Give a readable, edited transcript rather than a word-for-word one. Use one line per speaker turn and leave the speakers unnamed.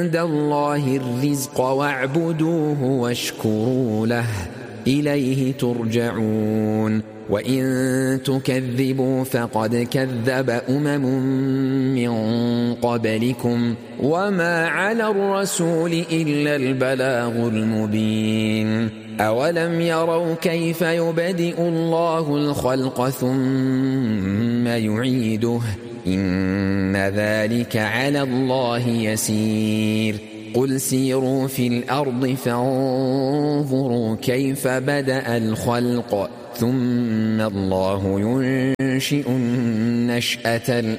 الله الرزق واعبدوه واشكروا له إليه ترجعون وإن تكذبوا فقد كذب من قبلكم وما على الرسول إلا البلاغ المبين أولم يروا كيف يبدئ الله الخلق ثم يعيده إن ذلك على الله يسير قل سيروا في الأرض فانظروا كيف بدأ الخلق ثم الله ينشئ النشأة